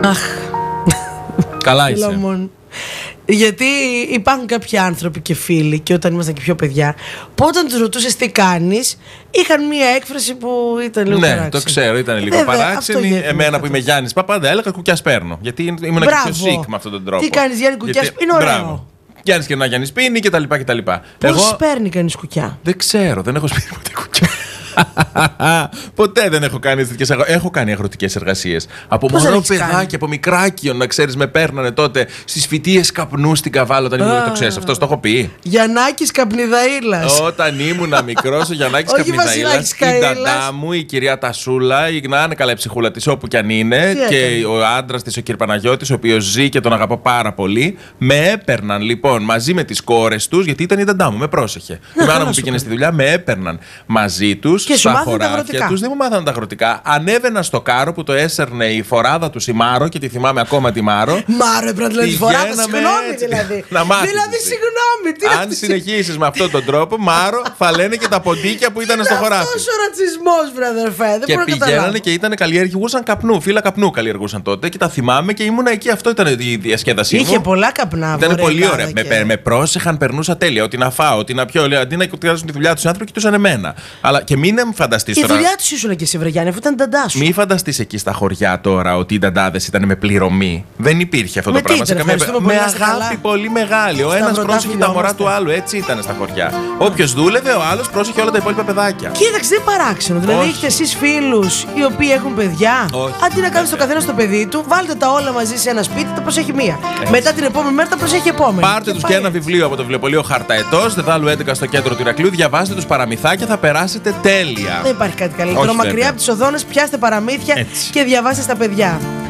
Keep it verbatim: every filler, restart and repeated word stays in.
Αχ. Καλά είσαι. Γιατί υπάρχουν κάποιοι άνθρωποι και φίλοι, και όταν ήμασταν και πιο παιδιά, που όταν τους ρωτούσες τι κάνεις, είχαν μία έκφραση που ήταν λίγο ναι, παράξενη. Το ξέρω, ήταν λίγο Βέβαια, παράξενη. Εμένα που είμαι Γιάννης Παπάντα, έλεγα κουκιά σπέρνω. Γιατί ήμουν και πιο sick με αυτόν τον τρόπο. Τι κάνεις, Γιάννη, κουκιά Γιατί... είναι ωραίο. Μπράβο. Γιάννης και να Γιάννης πίνει και τα λοιπά και τα λοιπά. Πώς Εγώ... σπέρνει κανείς κουκιά? Δεν ξέρω, δεν έχω σπίτι ποτέ κουκιά. Ποτέ δεν έχω κάνει τέτοιες εργασίες. Έχω κάνει αγροτικές εργασίες. Από μόνο παιδάκι, από μικράκιο, να ξέρεις, με παίρνανε τότε στις φυτίες καπνού στην Καβάλα όταν ήμουν. Το ξέρεις, αυτό το έχω πει. Γιαννάκης Καπνιδαΐλας. Όταν ήμουν μικρός, ο Γιαννάκης Καπνιδαΐλας, η νταντά μου, η κυρία Τασούλα, η να είναι καλά η ψυχούλα της όπου κι αν είναι, και ο άντρας της, ο κ. Παναγιώτης, ο οποίος ζει και τον αγαπώ πάρα πολύ, με έπαιρναν λοιπόν μαζί με τις κόρες τους, γιατί ήταν η νταντά μου, με πρόσεχε. Η μάνα μου πήγαινε στη δουλειά, με έπαιρναν μαζί τους. Και στα χωράφια τους, δεν μου μάθανε τα αγροτικά. Ανέβαινα στο κάρο που το έσερνε η φοράδα του η Μάρο, και τη θυμάμαι ακόμα τη Μάρο. Μάρο, έπρεπε να τη λέει τη φοράδα, συγγνώμη δηλαδή. Να μάθεις. Δηλαδή, συγγνώμη. Τι αν συνεχίσεις με αυτόν τον τρόπο, Μάρο, θα λένε και τα ποντίκια που ήταν στο χωράφι. Αυτός ο ρατσισμός, βρε αδερφέ. Και πηγαίνανε και ήταν καλλιεργούσαν καπνού. Φύλλα καπνού καλλιεργούσαν τότε και τα θυμάμαι και ήμουνα εκεί. Αυτό ήταν η διασκέδασή μου. Είχε πολλά καπνά. Ήταν πολύ ωραία. Με, με πρόσεχαν, περνούσα τέλεια. Ότι να φάω, ότι να πιω. Αντί να κοιτάξουν τη δουλειά του οι άνθρωποι, κοιτούσαν εμένα. Αλλά και μην μου φανταστεί. Η δουλειά του ήσουν και εσύ, βρε Γιάννη, αφού ήταν νταντά σου. Μη φανταστείς εκεί στα χωριά τώρα ότι οι νταντάδες ήταν με πληρωμή. Δεν υπήρχε αυτό με το πράγμα. Ήταν, καμία... Με πολύ αγάπη καλά. Πολύ μεγάλη. Ο ένας πρόσεχε τα μωρά του άλλου. Έτσι ήταν στα χωριά. Όποιος δούλευε, ο άλλος πρόσεχε όλα τα υπόλοιπα παιδάκια. Κοίταξε, δεν παράξενο. Δηλαδή, έχετε εσείς φίλους οι οποίοι έχουν παιδιά. Όχι. Αντί να κάνετε το καθένα στο παιδί του, βάλτε τα όλα μαζί σε ένα σπίτι, τα προσέχει μία. Έτσι. Μετά την επόμενη μέρα τα προσέχει επόμενη. Πάρτε τους και ένα βιβλίο από το βιβλιοπωλείο Χαρταετός, Δεδάλου έντεκα στο κέντρο του Ηρακλείου, διαβάστε τους παραμυθάκια, θα περάσετε τέλεια. Δεν υπάρχει κάτι καλύτερο. Μακριά από τις οδόνες, πιάστε παραμύθια. Έτσι. Και διαβάστε στα παιδιά.